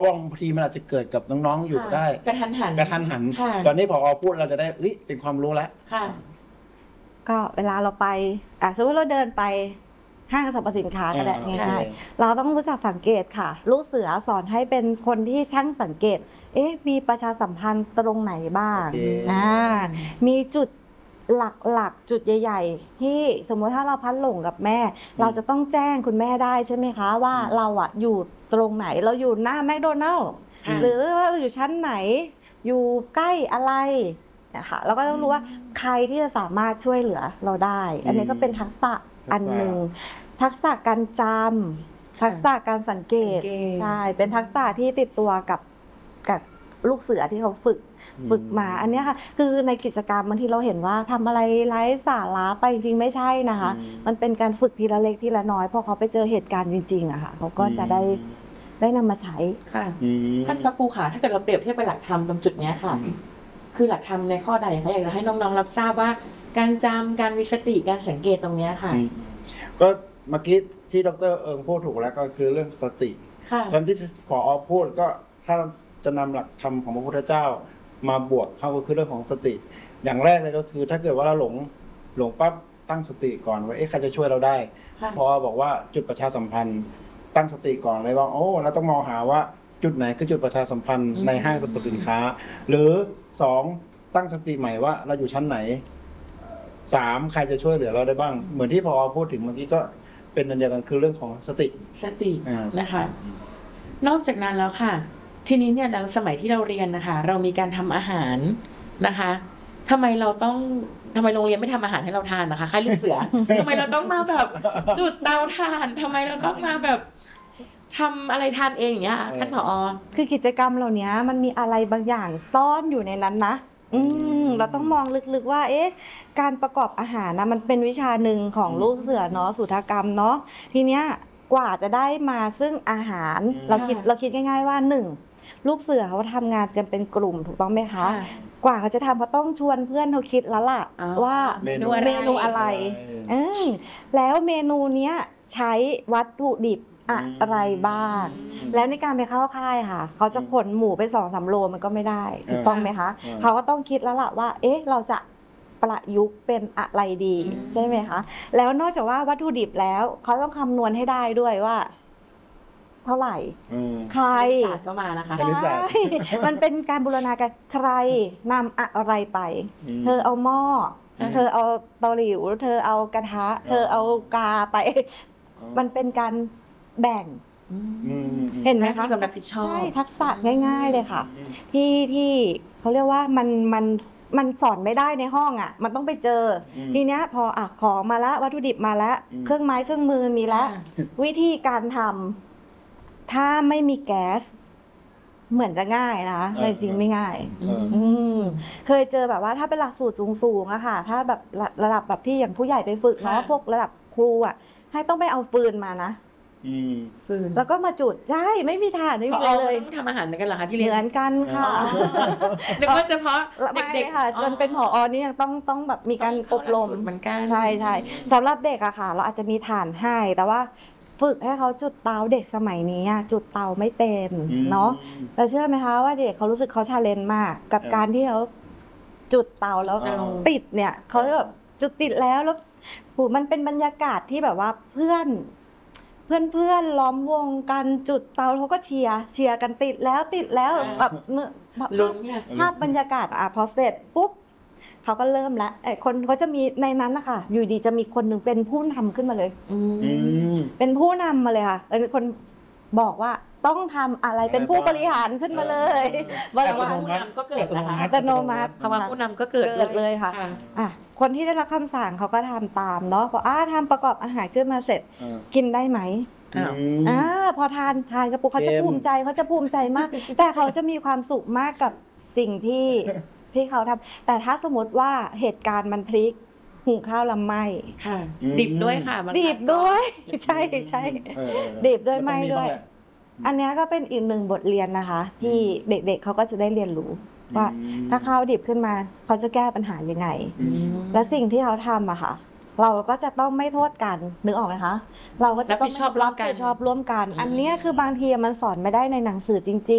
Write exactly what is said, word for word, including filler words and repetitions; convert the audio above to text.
บางทีมันอาจจะเกิดกับน้องๆอยู่ได้กระทันหันกระทันหันค่ะตอนนี้ผอพูดเราจะได้เฮ้ยเป็นความรู้แล้วค่ะก็เวลาเราไปอ่ะสมมติเราเดินไปห้างสรรพสินค้าก็ได้ง่ายๆเราต้องรู้จักสังเกตค่ะลูกเสือสอนให้เป็นคนที่ช่างสังเกตเอ๊ะมีประชาสัมพันธ์ตรงไหนบ้างอ่ามีจุดหลักๆจุดใหญ่ๆที่สมมติถ้าเราพัดหลงกับแม่เราจะต้องแจ้งคุณแม่ได้ใช่ไหมคะว่าเราอะอยู่ตรงไหนเราอยู่หน้าแมคโดนัลล์หรือว่าเราอยู่ชั้นไหนอยู่ใกล้อะไรนะคะเราก็ต้องรู้ว่าใครที่จะสามารถช่วยเหลือเราได้อันนี้ก็เป็นทักษะอันหนึ่งทักษะการจำทักษะการสังเกตใช่เป็นทักษะที่ติดตัวกับกับลูกเสือที่เขาฝึกฝึกมาอันนี้ค่ะคือในกิจกรรมบางทีเราเห็นว่าทำอะไรไร้สาระไปจริงไม่ใช่นะคะมันเป็นการฝึกทีละเล็กทีละน้อยพอเขาไปเจอเหตุการณ์จริงๆอะค่ะเขาก็จะได้ได้นำมาใช้ค่ะท่านพระครูค่ะถ้าเกิดเราเปรียบเทียบกับหลักธรรมตรงจุดนี้ค่ะคือหลักธรรมในข้อใดคะอยากจะให้น้องๆรับทราบว่าการจำการมีสติการสังเกตตรงนี้ค่ะก็เมื่อกี้ที่ดร.เอิงพูดถูกแล้วก็คือเรื่องสติตอนที่ผอพูดก็ถ้าจะนำหลักธรรมของพระพุทธเจ้ามาบวกเข้าก็คือเรื่องของสติอย่างแรกเลยก็คือถ้าเกิดว่าเราหลงหลงปั๊บตั้งสติก่อนว่าเอ๊ะใครจะช่วยเราได้พอบอกว่าจุดประชาสัมพันธ์ตั้งสติก่อนเลยว่าโอ้เราต้องมองหาว่าจุดไหนคือจุดประชาสัมพันธ์ในห้างสรรพสินค้าหรือสองตั้งสติใหม่ว่าเราอยู่ชั้นไหนสามใครจะช่วยเหลือเราได้บ้างเหมือนที่พอพูดถึงเมื่อกี้ก็เป็นอันเดียวกันคือเรื่องของสติสตินะคะนอกจากนั้นแล้วค่ะทีนี้เนี่ยสมัยที่เราเรียนนะคะเรามีการทำอาหารนะคะทำไมเราต้องทำไมโรงเรียนไม่ทำอาหารให้เราทานนะคะค่ายลูกเสือทำไมเราต้องมาแบบจุดเตาถ่านทำไมเราต้องมาแบบทำอะไรทานเองอย่างเงี้ยท่านผอ. คือกิจกรรมเหล่านี้มันมีอะไรบางอย่างซ่อนอยู่ในนั้นนะอืมเราต้องมองลึกๆว่าเอ๊ะการประกอบอาหารนะมันเป็นวิชาหนึ่งของลูกเสือเนาะสุทธกรรมเนาะทีเนี้ยกว่าจะได้มาซึ่งอาหารเราคิดเราคิดง่ายๆว่าหนึ่งลูกเสือเขาทำงานกันเป็นกลุ่มถูกต้องไหมคะกว่าเขาจะทำเขาต้องชวนเพื่อนเขาคิดแล้วล่ะว่าเมนูอะไรเออแล้วเมนูเนี้ยใช้วัตถุดิบอะไรบ้างแล้วในการไปเข้าค่ายค่ะเขาจะขนหมูไปสองสามโลมันก็ไม่ได้ถูกต้องไหมคะเขาก็ต้องคิดแล้วล่ะว่าเอ๊ะเราจะประยุกต์เป็นอะไรดีใช่ไหมคะแล้วนอกจากว่าวัตถุดิบแล้วเขาต้องคำนวณให้ได้ด้วยว่าเท่าไหร่ใครก็มานะคะใช่มันเป็นการบูรณาการใครนำอะไรไปเธอเอาหม้อเธอเอาเตาหลิวเธอเอากระทะเธอเอากาไปมันเป็นการแบ่งเห็นไหมคะความรับผิดชอบใช่ทักษะง่ายๆเลยค่ะที่ที่เขาเรียกว่ามันมันมันสอนไม่ได้ในห้องอ่ะมันต้องไปเจอทีเนี้ยพออ่ะของมาแล้ววัตถุดิบมาแล้วเครื่องไม้เครื่องมือมีแล้ววิธีการทำถ้าไม่มีแก๊สเหมือนจะง่ายนะคะแต่จริงไม่ง่ายเคยเจอแบบว่าถ้าเป็นหลักสูตรสูงๆอะค่ะถ้าแบบระดับแบบที่อย่างผู้ใหญ่ไปฝึกเนาะพวกระดับครูอะให้ต้องไปเอาฟืนมานะฟืนแล้วก็มาจุดใช่ไม่มีถ่านไม่มีอะไรเลยต้องทำอาหารเหมือนกันเหรอคะที่เรียนเหมือนกันค่ะนึกว่าเฉพาะเด็กๆค่ะจนเป็นผอ.นี่ยังต้องต้องแบบมีการอบรมเหมือนกันใช่ใช่สำหรับเด็กอะค่ะเราอาจจะมีถ่านให้แต่ว่าฝึกให้เขาจุดเตาเด็กสมัยนี้จุดเตาไม่เป็นเนาะแล้วเชื่อไหมคะว่าเด็กเขารู้สึกเขาชาเลนจ์มากกับการที่เขาจุดเตาแล้วติดเนี่ยเขาแบบจุดติดแล้วแล้วมันเป็นบรรยากาศที่แบบว่าเพื่อนเพื่อนเพื่อนล้อมวงกันจุดเตาเขาก็เชียร์เชียร์กันติดแล้วติดแล้วแบบเมื่อภาพบรรยากาศอ่ะพอเสร็จปุ๊บเขาก็เริ่มแล้วไอ้คนเขาจะมีในนั้นนะคะอยู่ดีจะมีคนหนึ่งเป็นผู้นำขึ้นมาเลยเป็นผู้นำมาเลยค่ะเป็นคนบอกว่าต้องทำอะไรเป็นผู้บริหารขึ้นมาเลยบริหารผู้นำก็เกิดนะคะอัตโนมัติคำว่าผู้นำก็เกิดเลยค่ะอ่ะคนที่ได้รับคำสั่งเขาก็ทำตามเนาะพออ่าทำประกอบอาหารขึ้นมาเสร็จกินได้ไหมอ่าพอทานทานกระปุกเขาจะภูมิใจเขาจะภูมิใจมากแต่เขาจะมีความสุขมากกับสิ่งที่ที่เขาทำแต่ถ้าสมมติว่าเหตุการณ์มันพลิกหุงข้าวลำไหม้ค่ะดิบด้วยค่ะดิบด้วยใช่ใช่ดิบด้วยไหม้ด้วยอันนี้ก็เป็นอีกหนึ่งบทเรียนนะคะที่เด็กๆเขาก็จะได้เรียนรู้ว่าถ้าข้าวดิบขึ้นมาเขาจะแก้ปัญหายังไงและสิ่งที่เขาทำอะค่ะเราก็จะต้องไม่โทษกันนึกออกไหมคะเราก็จะต้องรับผิดชอบร่วมกันชอบร่วมกันอันนี้คือบางทีมันสอนไม่ได้ในหนังสือจริงๆ